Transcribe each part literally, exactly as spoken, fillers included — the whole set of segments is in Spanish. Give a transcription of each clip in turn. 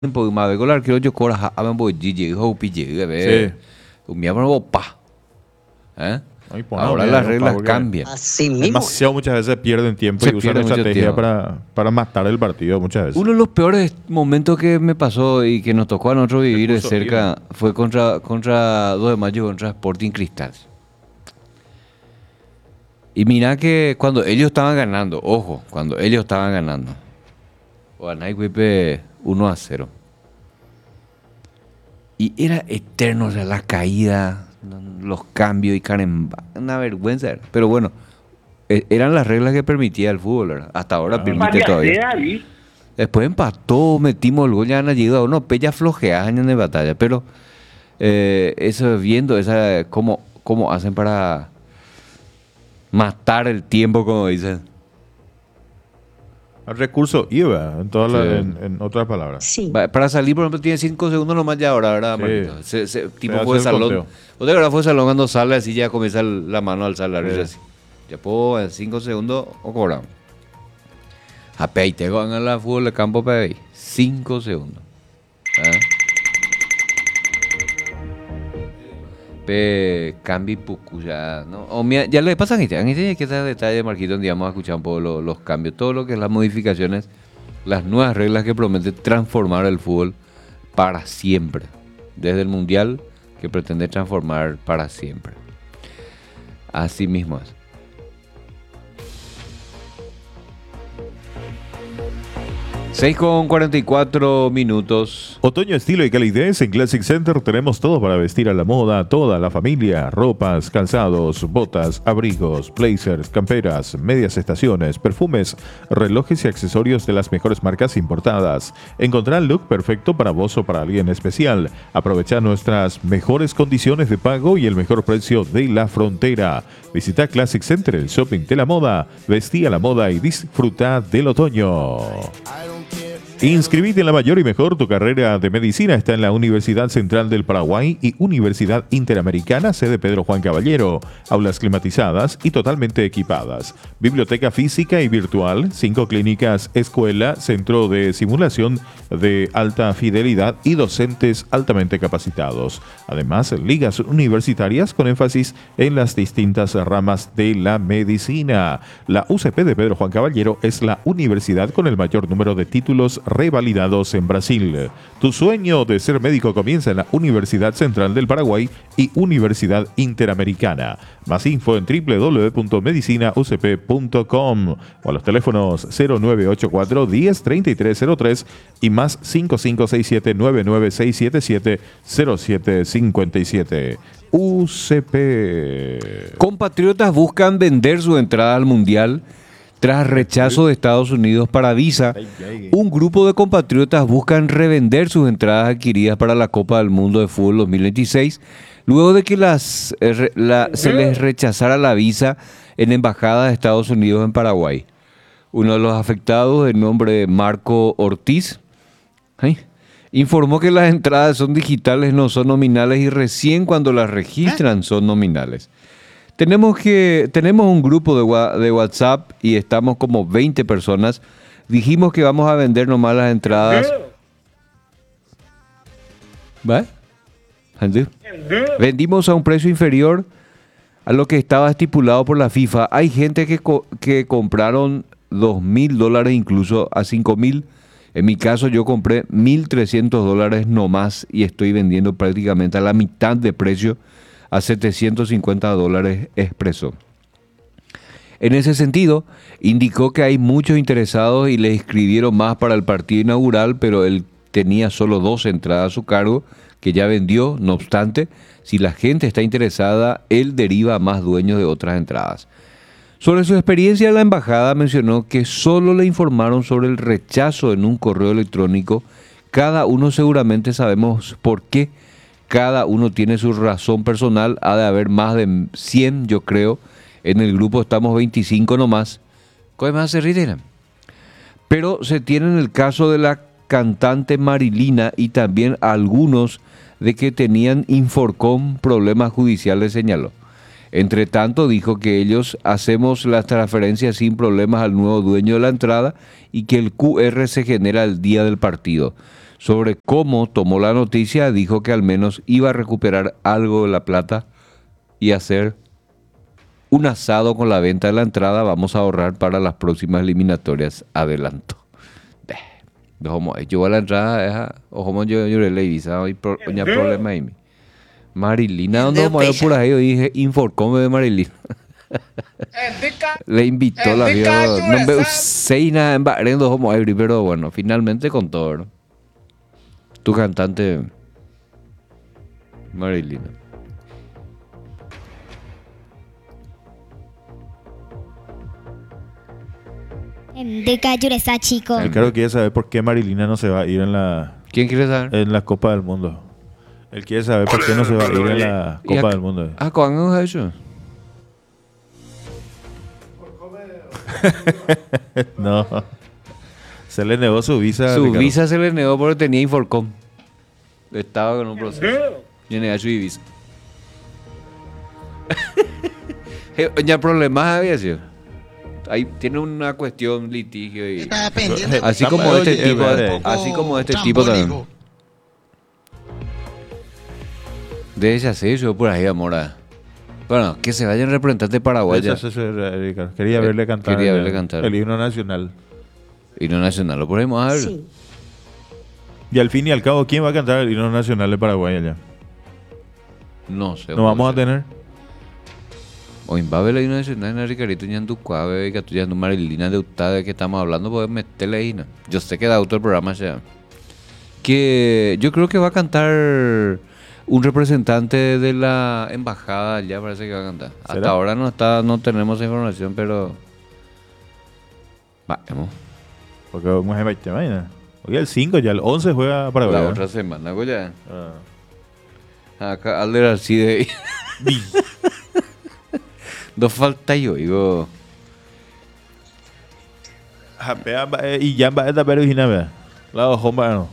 Porque mà với cái yo cora ha men boy Gigi ho pille ve. Sí. Mi amor pa. ¿Eh? Ay, pues, Ahora no, las no, reglas porque cambian. Así mismo. Demasiado muchas veces pierden tiempo Se y usan pierde mucho estrategia tiempo. para, para matar el partido muchas veces. Uno de los peores momentos que me pasó y que nos tocó a nosotros vivir de Recurso cerca fue contra, contra dos de mayo contra Sporting Cristal. Y mira que cuando ellos estaban ganando, ojo, cuando ellos estaban ganando, Guanayquipe uno a cero. Y era eterno, o sea, la caída, los cambios y Karen, una vergüenza. Pero bueno, e- eran las reglas que permitía el fútbol, ¿verdad? Hasta ahora Ah. permite todavía. Después empató, metimos el gol, ya han llegado unos pella flojeadas años de batalla, pero eh, eso viendo esa cómo, cómo hacen para matar el tiempo, como dicen. El recurso IVA, en, todas las- Sí. en, en otras palabras. Sí. Va- Para salir, por ejemplo, tiene cinco segundos nomás ya ahora, ¿verdad, Sí. Marquito? Se, se- tipo hace fue el salón. conteo. O de verdad fue salón cuando sale así ya comienza el- la mano al salar. Sí. Así. Ya puedo en cinco segundos o cobramos. A peite con el fútbol de campo para ahí. cinco segundos. ¿Ah? Pe cambi poco ya, ¿no? O mira, ya le pasan este, este que ese detalle, Marquito, donde vamos a escuchar un poco lo- los cambios, todo lo que es las modificaciones, las nuevas reglas que prometen transformar el fútbol para siempre. Desde el Mundial que pretende transformar para siempre. Así mismo es. seis con cuarenta y cuatro minutos. Otoño, estilo y calidez. En Classic Center tenemos todo para vestir a la moda, toda la familia. Ropas, calzados, botas, abrigos, blazers, camperas, medias estaciones, perfumes, relojes y accesorios de las mejores marcas importadas. Encontrá el look perfecto para vos o para alguien especial. Aprovecha nuestras mejores condiciones de pago y el mejor precio de la frontera. Visita Classic Center, el shopping de la moda. Vestí a la moda y disfruta del otoño. Inscribite en la mayor y mejor. Tu carrera de medicina está en la Universidad Central del Paraguay y Universidad Interamericana, sede Pedro Juan Caballero. Aulas climatizadas y totalmente equipadas. Biblioteca física y virtual, cinco clínicas, escuela, centro de simulación de alta fidelidad y docentes altamente capacitados. Además, ligas universitarias con énfasis en las distintas ramas de la medicina. La U C P de Pedro Juan Caballero es la universidad con el mayor número de títulos revalidados en Brasil. Tu sueño de ser médico comienza en la Universidad Central del Paraguay y Universidad Interamericana. Más info en doble u doble u doble u punto medicina u c p punto com o a los teléfonos cero nueve ocho cuatro, diez, treinta y tres cero tres y más cinco cinco seis siete, nueve nueve seis siete siete, cero siete cinco siete. U C P. Compatriotas buscan vender su entrada al Mundial tras rechazo de Estados Unidos para visa. Un grupo de compatriotas buscan revender sus entradas adquiridas para la Copa del Mundo de Fútbol dos mil veintiséis, luego de que las, eh, re- la- se les rechazara la visa en Embajada de Estados Unidos en Paraguay. Uno de los afectados, de nombre Marco Ortiz, ay, informó que las entradas son digitales, no son nominales, y recién cuando las registran son nominales. Tenemos que tenemos un grupo de, wa- de WhatsApp y estamos como veinte personas. Dijimos que vamos a vender nomás las entradas. ¿Va? ¿Vender? Vendimos a un precio inferior a lo que estaba estipulado por la FIFA. Hay gente que, co- que compraron dos mil dólares incluso a cinco mil. En mi caso yo compré mil trescientos dólares nomás y estoy vendiendo prácticamente a la mitad de precio, a setecientos cincuenta dólares, expresó. En ese sentido, indicó que hay muchos interesados y le inscribieron más para el partido inaugural, pero él tenía solo dos entradas a su cargo que ya vendió. No obstante, si la gente está interesada, él deriva a más dueños de otras entradas. Sobre su experiencia, la embajada mencionó que solo le informaron sobre el rechazo en un correo electrónico. Cada uno seguramente sabemos por qué. Cada uno tiene su razón personal. Ha de haber más de cien, yo creo. En el grupo estamos veinticinco nomás. ¿Cómo más se ríen? Pero se tiene en el caso de la cantante Marilina y también algunos de que tenían Inforcom problemas judiciales, señaló. Entre tanto, dijo que ellos hacemos las transferencias sin problemas al nuevo dueño de la entrada y que el Q R se genera el día del partido. sobre cómo tomó la noticia, dijo que al menos iba a recuperar algo de la plata y hacer un asado con la venta de la entrada. Vamos a ahorrar para las próximas eliminatorias, adelanto. Yo a la entrada, ojo, yo yo le Ibiza y poña problema ahí. Marilina, ¿dónde vamos a ir por ahí? Yo dije, Inforcome de Marilina. Le invitó la vida. No veo seis nada en Bahrein, dos vamos a ir, pero bueno, finalmente con todo, ¿no? Tu cantante, Marilina. De Yuresa, chico. El claro quiere saber por qué Marilina no se va a ir en la... ¿Quién quiere saber? En la Copa del Mundo. Él quiere saber por qué no se va a ir en la Copa del Mundo. Ah, ¿cuándo es eso? No. Se le negó su visa. Su Ricardo. visa se le negó porque tenía Inforcom. Estaba con un proceso. Y negó su visa. Ya problemas había sido. Ahí tiene una cuestión litigio y así como este tipo, así como este tipo también. De ella se hizo por ahí, amor. Bueno, que se vaya el representante paraguayo. Quería verle cantar. Quería verle cantar. El himno nacional. Himno nacional, lo podemos ver. Sí. Y al fin y al cabo, ¿quién va a cantar el himno nacional de Paraguay allá? No sé. ¿No vamos a tener? O en Babel hay una nacional en Ricarito Ñanducuave, que tú ya no Marilina de Utah, de que estamos hablando, puedes meterle ahí, ¿no? Yo sé que da auto el programa ya. Que yo creo que va a cantar un representante de la embajada, ya parece que va a cantar. ¿Será? Hasta ahora no está, no tenemos esa información, pero vamos. Porque vamos a ver, mañana. Hoy el cinco, ya el once juega Paraguay. La ¿eh? otra semana, pues ya. Ah. Acá Alder así de no falta yo, digo. Japea, eh, y ya va a estar original, ¿verdad? La ojo, no.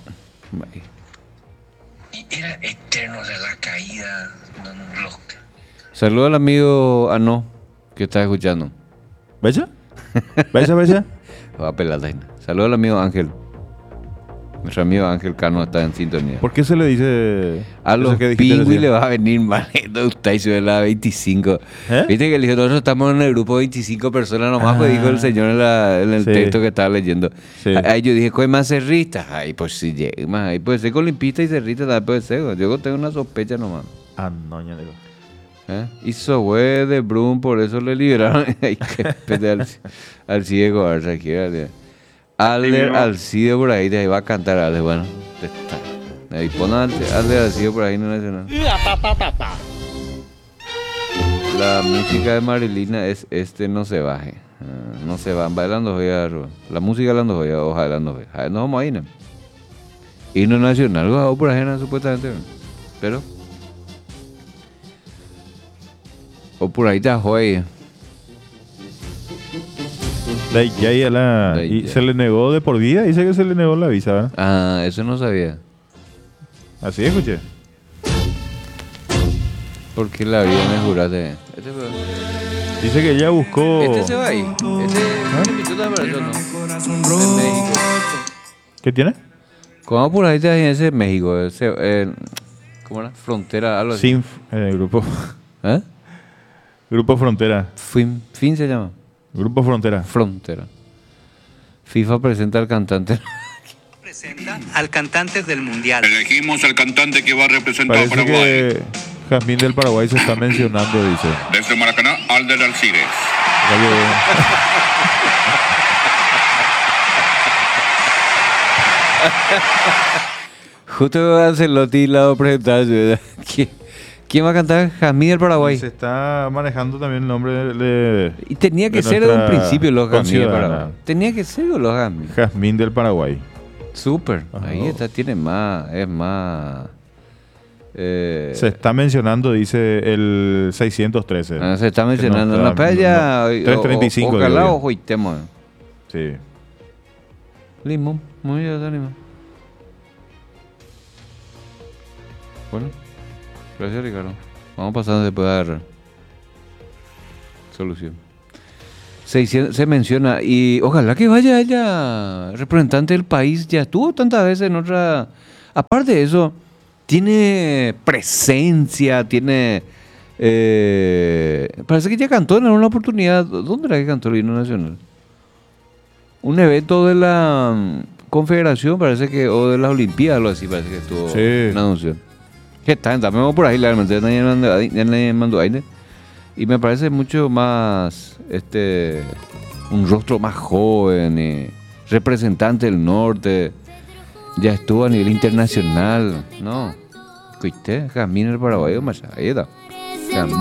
Era eterno de la caída. No, no, los... Saludo al amigo Ano, que está escuchando. ¿Becha? ¿Becha, becha? Va a pelar la vaina. Saludo al amigo Ángel. Nuestro amigo Ángel Cano está en sintonía. ¿Por qué se le dice A eso los que dijiste pingüis recién? le va a venir mal. Usted y sube la veinticinco. ¿Eh? Viste que le dijo, nosotros estamos en el grupo de veinticinco personas nomás, Ah. pues dijo el señor en, la- en el Sí. texto que estaba leyendo. Sí. Ahí yo dije, ¿cuál más cerrita? Ay, pues si llega más. Ahí puede ser con limpista y cerrita, también puede ser. Yo tengo una sospecha nomás. Ah, no, ya digo. ¿Eh? Hizo güey de Brum, por eso le liberaron. Ay, qué pete al, al ciego, a ver, aquí, dale. Alder Alcide por ahí, te va a cantar Alder, bueno. Está. Ahí pon a Alder Alder Alcide por ahí, no nacional. La música de Marilina es este no se baje. Ah, no se van bailando joya. La música hablando joya, hoja hablando joya. Ah, no vamos ahí, ¿no? Himno nacional, algo por ahí, ¿no? Supuestamente. Pero. O por ahí está joya. La ya, ya la, La y ya. se le negó de por vida, dice que se le negó la visa, ¿verdad? Ah, eso no sabía. Así escuché. Porque la vida me juraste. Este fue. Dice que ella buscó... Este se va ahí. Este se invitó también para eso, ¿no? En México. ¿Qué tiene? ¿Cómo por ahí te en ese México? Ese, eh, ¿cómo era? Frontera, algo así. Sinf, el grupo, ¿Eh? grupo Frontera. Fin, fin se llama. Grupo Frontera. Frontera. FIFA presenta al cantante. Presenta al cantante del mundial. Elegimos al cantante que va a representar a Parece Paraguay. que Jazmín del Paraguay se está mencionando, dice. Desde Maracaná, Alder Alcides. Ya llegó. Justo Ancelotti la presentaba. ¿Quién, ¿Quién va a cantar? Jazmín del Paraguay. Se está manejando también el nombre de Y tenía que de ser de un nuestra principio los Jazmín del conciudadana. Paraguay. Tenía que ser los Jazmín. Jazmín del Paraguay. Súper. Ajá. Ahí está, tiene más. Es más. Eh, Se está mencionando, dice el seiscientos trece. ah, se está Que mencionando. no No, está- pero ya. no, trescientos treinta y cinco o- Ojalá digo yo. o joitemos. Sí. Limón. Muy bien, ánimo. Bueno. Gracias, Ricardo. Vamos pasando después a dar solución. Se, hici- se menciona, y ojalá que vaya ella, representante del país, ya estuvo tantas veces en otra... Aparte de eso, tiene presencia, tiene... eh, parece que ya cantó en alguna oportunidad. ¿Dónde era que cantó el himno nacional? Un evento de la mm, Confederación, parece que, o de las Olimpiadas, algo así, parece que estuvo Sí. una anuncio. ¿Qué tal? También por ahí, realmente, nadie mandó- nadie mandó aire. Y me parece mucho más, este, un rostro más joven, y representante del norte, ya estuvo a nivel internacional, ¿no? ¿Qué camina el paraguayo, más allá.